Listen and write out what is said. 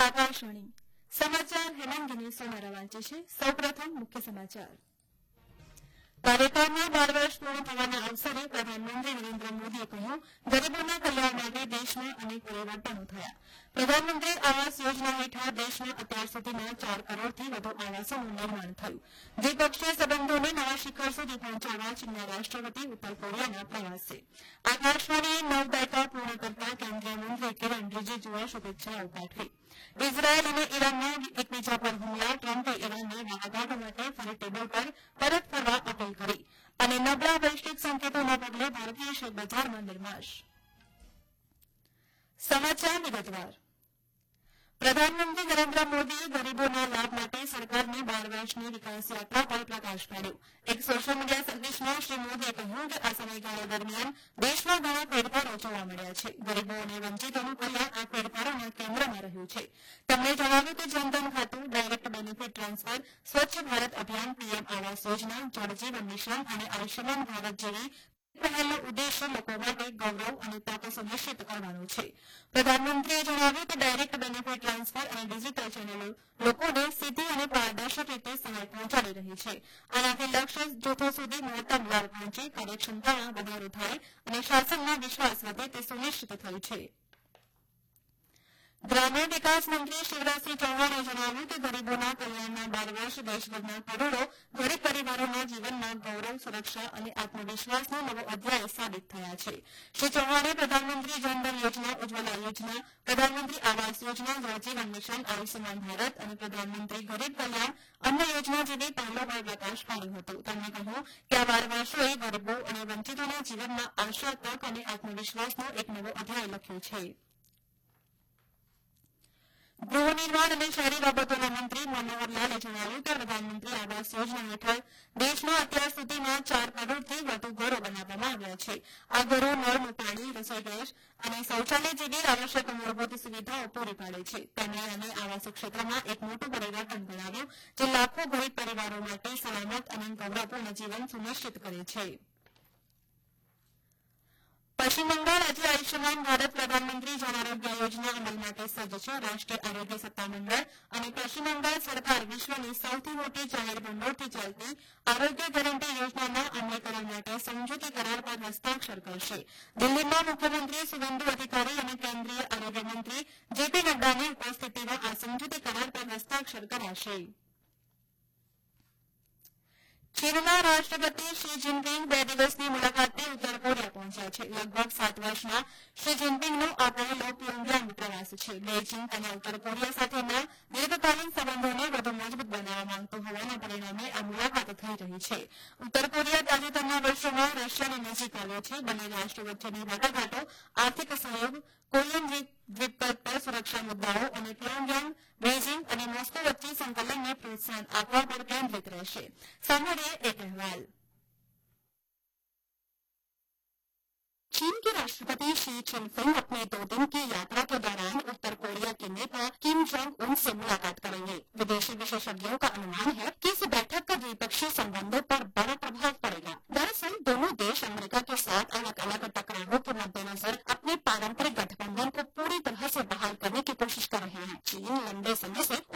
આકાશવાણી સમાચાર હેમાંગીની સોનારા વાંચે છે. સૌપ્રથમ મુખ્ય સમાચાર. કાર્યકાળના 12 વર્ષ પૂર્ણ થવાના અવસરે પ્રધાનમંત્રી નરેન્દ્ર મોદીએ કહ્યું, ગરીબોના કલ્યાણ માટે દેશમાં અનેક પરિવર્તનો થયા. પ્રધાનમંત્રી આવાસ યોજના હેઠળ દેશમાં અત્યાર સુધીમાં 4 કરોડથી વધુ આવાસોનું નિર્માણ થયું. દ્વિપક્ષીય સંબંધોને નવા શિખર સુધી પહોંચાડવા ચીનના રાષ્ટ્રપતિ ઉત્તર કોરિયાના પ્રવાસે. આકાશવાણીએ 9 દાયકા પૂર્ણ કરતા કેન્દ્રીય મંત્રી કિરણ રિજિજુએ શુભેચ્છાઓ પાઠવી. ઇઝરાયેલ અને ઈરાનના એકબીજા પર હુમલા, ટ્રમ્પે ઈરાનને વાટાઘાટો માટે ફરી ટેબલ પર પરત ફરવા અપીલ કરી અને નબળા વૈશ્વિક સંકેતોના પગલે ભારતીય શેરબજારમાં નિર્માશ. સમાચાર વિગતવાર. પ્રધાનમંત્રી નરેન્દ્ર મોદીએ ગરીબોના લાભ માટે સરકારની 12 વર્ષની વિકાસ યાત્રા પર પ્રકાશ પાડ્યો. એક સોશિયલ મીડિયા સંદેશમાં શ્રી મોદીએ કહ્યું કે આ સમયગાળા દરમિયાન દેશમાં ઘણા ફેરફારો જોવા મળ્યા છે. ગરીબો અને વંચિતોનું કલ્યાણ આ ફેરફારોના કેન્દ્રમાં રહ્યું છે. તેમણે જણાવ્યું કે જનધન ખાતું, ડાયરેક્ટ બેનિફિટ ટ્રાન્સફર, સ્વચ્છ ભારત અભિયાન, પીએમ આવાસ યોજના, જળ જીવન મિશન અને આયુષ્યમાન ભારત જેવી પહેલનો ઉદ્દેશ્ય લોકો માટે ગૌરવ અને તક સુનિશ્ચિત કરવાનો છે. પ્રધાનમંત્રીએ જણાવ્યું કે ડાયરેક્ટ બેનિફિટ ટ્રાન્સફર અને ડિજીટલ ચેનલો લોકોને સીધી અને પારદર્શક રીતે સહાય પહોંચાડી રહી છે. આનાથી લક્ષ્ય જૂથો સુધી મહત્તમ લાભ પહોંચે, કાર્યક્ષમતામાં વધારો થાય અને શાસનમાં વિશ્વાસ વધે તે સુનિશ્ચિત થયું છે. ગ્રામીણ વિકાસ મંત્રી શિવરાજસિંહ ચૌહાણે જણાવ્યું કે ગરીબોના કલ્યાણના 12 વર્ષ દેશભરના કરોડો ગરીબ પરિવારોના જીવનમાં ગૌરવ, સુરક્ષા અને આત્મવિશ્વાસનો નવો અધ્યાય સાબિત થયા છે. શ્રી ચૌહાણે પ્રધાનમંત્રી જનધન યોજના, ઉજ્જવલા યોજના, પ્રધાનમંત્રી આવાસ યોજના, જળ જીવન મિશન, આયુષ્યમાન ભારત અને પ્રધાનમંત્રી ગરીબ કલ્યાણ અન્ન યોજના જેવી પહેલો પર પ્રકાશ પાડ્યો હતો. તેમણે કહ્યું કે આ 12 વર્ષોએ ગરીબો અને વંચિતોના જીવનમાં આશા, તક અને આત્મવિશ્વાસનો એક નવો અધ્યાય લખ્યો છે. ગૃહ નિર્માણ અને શહેરી બાબતોના મંત્રી મનોહરલાલે જણાવ્યું કે પ્રધાનમંત્રી આવાસ યોજના હેઠળ દેશમાં અત્યાર સુધીમાં 4 કરોડથી વધુ ઘરો બનાવવામાં આવ્યા છે. આ ઘરો નળ, પાણી, રસોઈ ગેસ અને શૌચાલય જેવી આવશ્યક મૂળભૂત સુવિધાઓ પૂરી પાડે છે. તેમણે આને આવાસ ક્ષેત્રમાં એક મોટું પરિવર્તન ગણાવ્યું, જે લાખો ગરીબ પરિવારો માટે સલામત અને ગૌરવપૂર્ણ જીવન સુનિશ્ચિત કરે છે. પશ્ચિમ બંગાળ આજે આયુષ્યમાન ભારત પ્રધાનમંત્રી જન આરોગ્ય યોજના અમલ માટે સજ્જ છે. રાષ્ટ્રીય આરોગ્ય સત્તામંડળ અને પશ્ચિમ બંગાળ સરકાર વિશ્વની સૌથી મોટી જાહેર ભંડોળથી ચાલતી આરોગ્ય ગેરંટી યોજનાના અમલીકરણ માટે સમજૂતી કરાર પર હસ્તાક્ષર કરશે. દિલ્હીમાં મુખ્યમંત્રી સુવેન્દુ અધિકારી અને કેન્દ્રીય આરોગ્ય મંત્રી જેપી નડ્ડાની ઉપસ્થિતિમાં આ સમજૂતી કરાર પર હસ્તાક્ષર કરાશે. ચીનના રાષ્ટ્રપતિ શી જિનપિંગ 2 દિવસની મુલાકાતે ઉત્તર કોરિયા પહોંચ્યા છે. લગભગ 7 વર્ષના શી જિનપિંગનો આ પહેલો પ્યોંગયાંગ પ્રવાસ છે. બેઇજિંગ અને ઉત્તર કોરિયા સાથેના દીર્ઘકાલીન સંબંધોને વધુ મજબૂત બનાવવા માંગતું હોવાના પરિણામે આ મુલાકાત થઈ રહી છે. ઉત્તર કોરિયા તાજેતરના વર્ષોમાં રશિયાની નજીક આવ્યો છે. બંને રાષ્ટ્રો વચ્ચેની વાટાઘાટો આર્થિક સહયોગ, કોરિયન દ્વીપકલ્પ પર સુરક્ષા મુદ્દાઓ અને પ્યોંગયાંગ, બેઇજિંગ અને મોસ્કો વચ્ચે સંકલનને પ્રોત્સાહન આપવા પર કેન્દ્રિત રહેશે. સાંભળીએ એક અહેવાલ. चीन के राष्ट्रपति शी जिनपिंग अपने 2 दिन की यात्रा के दौरान उत्तर कोरिया के नेता किम जोंग उन से मुलाकात करेंगे. विदेशी विशेषज्ञों का अनुमान है कि इस बैठक का द्विपक्षीय संबंध